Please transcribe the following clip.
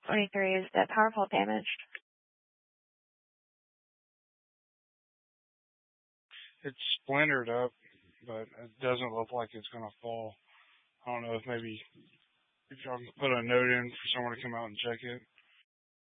23. Is the power pole damaged? It's splintered up, but it doesn't look like it's going to fall. I don't know if maybe if y'all can put a note in for someone to come out and check it.